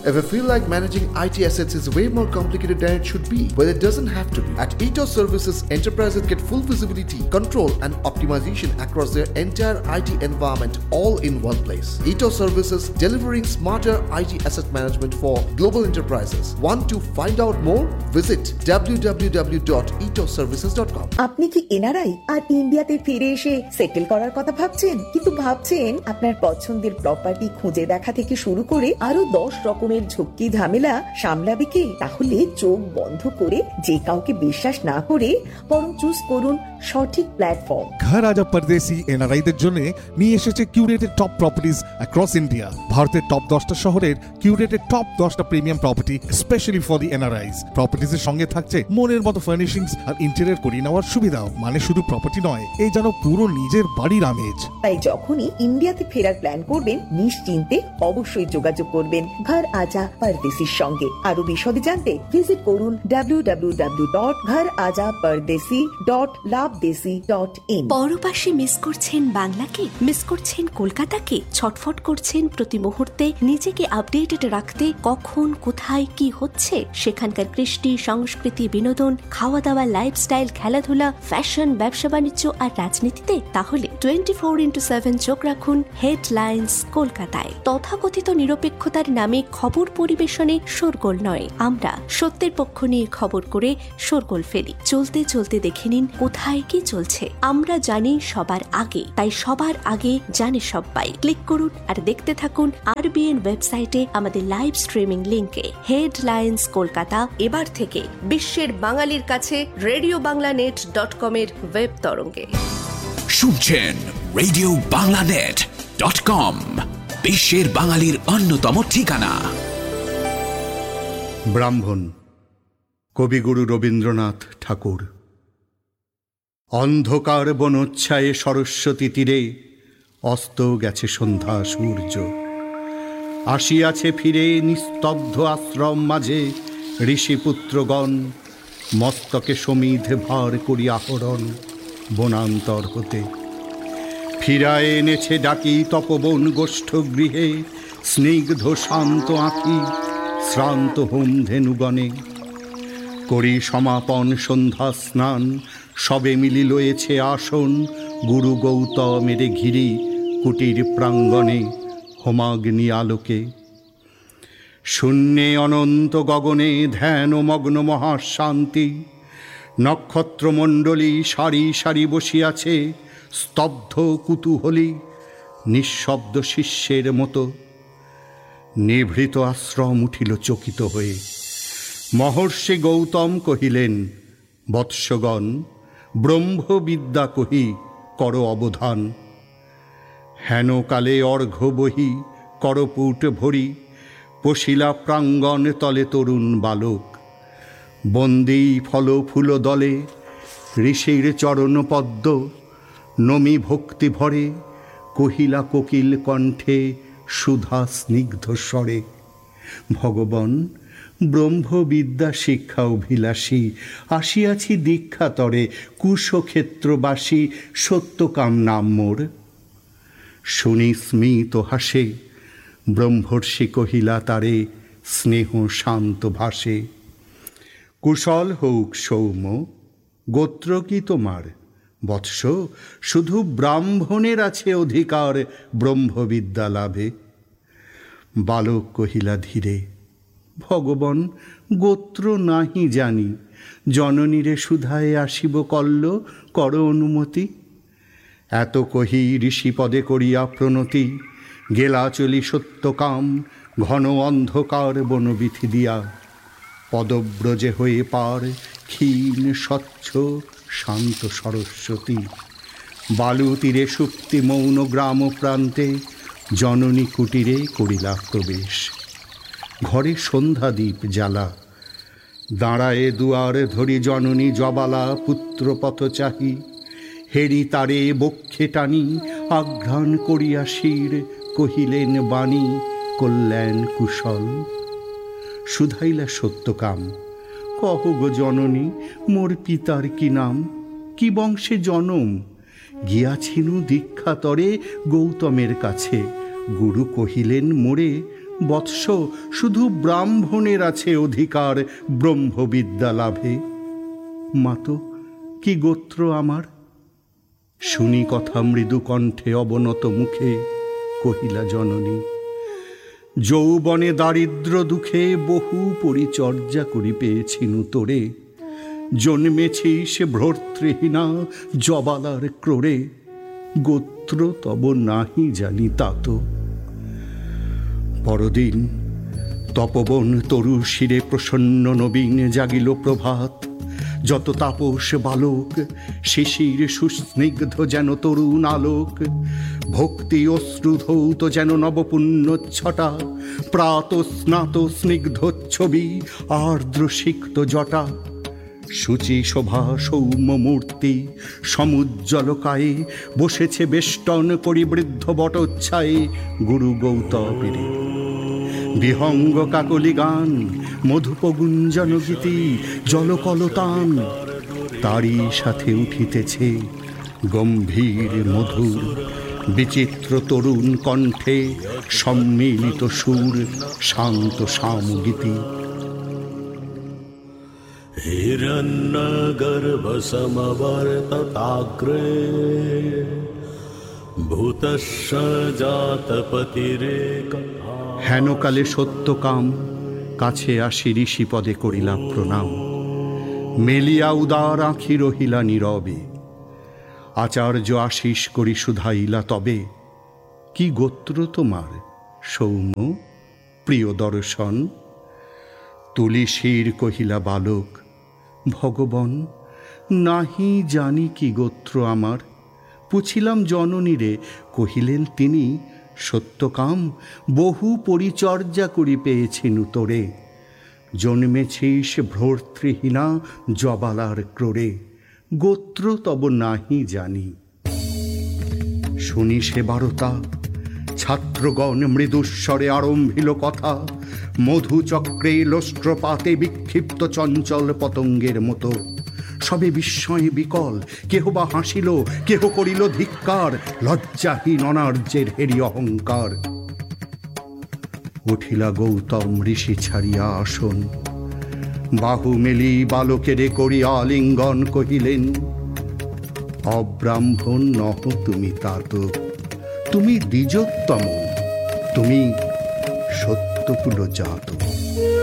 If you feel like managing IT assets is way more complicated than it should be, well, it doesn't have to be. At Ethos Services, enterprises get full visibility, control, and optimization across their entire IT environment all in one place. Ethos Services delivering smarter IT asset management for global enterprises. Want to find out more? Visit www.ethosservices.com. আপনি কি NRI আর ইন্ডিয়াতে ফিরে এসে settle করার কথা ভাবছেন, কিন্তু ভাবছেন আপনার পছন্দের প্রপার্টি খুঁজে দেখা থেকে শুরু করে আরো 10 রকমের ঝক্কি ঝামেলা সামলাবে কে? তাহলে চোখ বন্ধ করে যে কাউকে বিশ্বাস না করে বরং চুজ করুন সঠিক প্ল্যাটফর্ম। ঘর আজা পরদেশি এনআরআইদের জন্য নিয়ে এসেছে curated top properties across India. ভারতের টপ 10টা শহরের কিউরেটেড টপ 10টা premium property specially for the এনআরআইজ। প্রপার্টিজের সঙ্গে থাকছে মনের মতো ফার্নিশিংস আর ইন্টেরিয়র করিয়ে নেওয়ার সুবিধাও। মানে শুধু প্রপার্টি নয়, এই যেন পুরো নিজের বাড়ির আমেজ। তাই যখনই ইন্ডিয়াতে ফেরার প্ল্যান করবেন নিশ্চিন্তে অবশ্যই যোগাযোগ করবেন ঘর আজা পরদেশির সঙ্গে। আরো বিশদে জানতে ভিজিট করুন www.gharaja-pardesi.labdesi.in। পরপাশে মিস করছেন বাংলাকে, মিস করছেন কলকাতাকে, ছটফট করছেন প্রতি মুহূর্তে নিজেকে আপডেটেড রাখতে কখন কোথায় কি হচ্ছে সেখানকার কৃষ্টি, সংস্কৃতি, বিনোদন, খাওয়া দাওয়া, লাইফস্টাইল, খেলাধুলা, ফ্যাশন, ব্যবসা বাণিজ্য আর রাজনীতিতে? তাহলে 24x7 চোখ রাখুন হেডলাইন্স কলকাতায়। তথাকথিত নিরপেক্ষতার নামে খবর পরিবেশনে শোরগোল নয়, আমরা সত্যের পক্ষ নিয়ে খবর করে শোরগোল ফেলি। চলতে চলতে দেখে নিন কোথায় কি চলছে। আমরা জানি সবার আগে, তাই সবার আগে জানে সবাই। ক্লিক করুন আর দেখতে থাকুন আরবিএন ওয়েবসাইটে আমাদের লাইভ স্ট্রিমিং লিংকে। হেডলাইন্স কলকাতা এবার থেকে বিশ্বের বাঙালির কাছে রেডিও বাংলা net.com এর ওয়েব তরঙ্গে। শুনছেন রেডিও বাংলা net.com, বিশ্বের বাঙালির অন্যতম ঠিকানা। ব্রাহ্মণ কবিগুরু রবীন্দ্রনাথ ঠাকুর। অন্ধকার বনোচ্ছায়ে সরস্বতী তীরে অস্ত গেছে সন্ধ্যা সূর্য। আসিয়াছে ফিরে নিস্তব্ধ আশ্রম মাঝে ঋষিপুত্রগণ, মস্তকে সমিধ ভার করি আহরণ বনান্তর হতে। ফিরায় এনেছে ডাকি তপবন গোষ্ঠ গৃহে, স্নিগ্ধ শান্ত আঁখি শ্রান্ত হোম ধেনুগণে। করি সমাপন সন্ধ্যা স্নান, সবে মিলি লয়েছে আসন গুরু গৌতমের ঘিরি কুটির প্রাঙ্গণে হোমাগ্নি আলোকে। শূন্যে অনন্ত গগনে ধ্যান ও মগ্ন মহাশান্তি, নক্ষত্রমণ্ডলী সারি সারি বসিয়াছে স্তব্ধ কুতূহলী নিঃশব্দ শিষ্যের মতো। নিভৃত আশ্রম উঠিল চকিত হয়ে। মহর্ষি গৌতম কহিলেন, বৎসগণ, ব্রহ্মবিদ্যা কহি কর অবধান। হেন কালে অর্ঘ্য বহি করপুট ভরি, পশিলা প্রাঙ্গণ তলে তরুণ বালক। বন্দী ফল ফুল দলে ঋষির চরণ পদ্ম, নমি ভক্তি ভরে কহিলা কোকিল কণ্ঠে সুধা স্নিগ্ধ স্বরে। ভগবান, ব্রহ্মবিদ্যা শিক্ষা অভিলাষী, আসিয়াছি দীক্ষা তরে কুশক্ষেত্রবাসী, সত্যকাম নাম মোর। শুনি স্মিত হাসে ব্রহ্মর্ষি কহিলা তারে স্নেহ শান্ত ভাসে। কুশল হউক সৌম্য, গোত্র কি তোমার? বৎস, শুধু ব্রাহ্মণের আছে অধিকার ব্রহ্মবিদ্যা লাভে। বালক কহিলা ধীরে, ভগবান, গোত্র নাহি জানি, জননীরে সুধায় আসিব কল্ল, কর অনুমতি। এত কহি ঋষিপদে করিয়া প্রণতি, গেলা চলি সত্যকাম ঘন অন্ধকার বনবিথি দিয়া। পদব্রজে হয়ে পার ক্ষীণ স্বচ্ছ শান্ত সরস্বতী, বালু তীরে সুপ্তি মৌন গ্রাম প্রান্তে জননী কুটিরে করিলা প্রবেশ। ঘরে সন্ধ্যাদীপ জ্বালা, দাঁড়ায়ে দুয়ার ধরি জননী জবালা পুত্র পথ চাহি। হেরি তারে বক্ষে টানি আঘ্রাণ করিয়া শির কহিলেন বাণী কল্যাণ কুশল। শুধাইলা সত্যকাম, কহ গো জননী, মোর পিতার কি নাম, কি বংশে জনম? গিয়াছিনু দীক্ষা তরে গৌতমের কাছে, গুরু কহিলেন মোরে বৎস, শুধু ব্রাহ্মণের আছে অধিকার ব্রহ্মবিদ্যা লাভে। মাতো, কি গোত্র আমার? শুনি কথা মৃদু কণ্ঠে অবনত মুখে কহিলা জননী, যৌবনে দারিদ্র দুঃখে বহু পরিচর্যা করি পেয়েছি নূতরে, জন্মেছিস ভ্রতৃহীনা জবালার ক্রোড়ে, গোত্র তব নাহি জানি তাত। পরদিন তপবন তরু শিরে প্রসন্ন নবীন জাগিল প্রভাত, যত তাপস বালক শিশির সুস্নিগ্ধ যেন তরুণ আলোক, ভক্তি অশ্রুধৌত যেন নবপুণ্য ছটা, প্রাত স্নাত স্নিগ্ধ ছবি আর্দ্র সিক্ত জটা, শুচি শোভা সৌম্য মূর্তি সমুজ্জ্বলকায়ে, বসেছে বেষ্টন করি বৃদ্ধ বটচ্ছায়ে গুরু গৌতমের। বিহঙ্গ কাকলি গান, মধুপগুঞ্জন গীতি, জলকলতান, তারই সাথে উঠিতেছে গম্ভীর মধুর বিচিত্র তরুণ কণ্ঠে সম্মিলিত সুর, শান্ত সামগীতি। হিরণ্যগর্ভ সমবর্ততাগ্রে ভূতস্য জাতপতিরেক। হেনকালে সত্যকাম কাছে আসি ঋষিপদে করিলা প্রণাম, মেলিয়া উদার আঁখি রহিলা নীরবে। আচার্য আশিস করি শুধাইলা তবে, কি গোত্র তোমার সৌম্য প্রিয় দর্শন? তুলিশির কহিলা বালক, ভগবন নাহি জানি কি গোত্র আমার। পুছিলাম জননীরে, কহিলেন তিনি, সত্যকাম বহু পরিচর্যা করি পেয়েছি নূতরে, জন্মেছিস ভ্রতৃহীনা জবালার ক্রোড়ে, গোত্র তব নাহি জানি। শুনি সে বারতা, ছাত্রগণ মৃদুস্বরে আরম্ভিল কথা, মধুচক্রে লস্ট্রপাতে বিক্ষিপ্ত চঞ্চল পতঙ্গের মতো। সবে বিস্ময়ে বিকল, কেহ বা হাসিল, কেহ করিল ধিক্কার, লজ্জাহীন অনার্যের হেরি অহংকার। উঠিলা গৌতম ঋষি ছাড়িয়া আসন, বাহু মেলি বালকেরে করিয়া আলিঙ্গন কহিলেন, অব্রাহ্মণ নহ তুমি তাত, তুমি দ্বিজোত্তম, তুমি সত্যকুল জাত।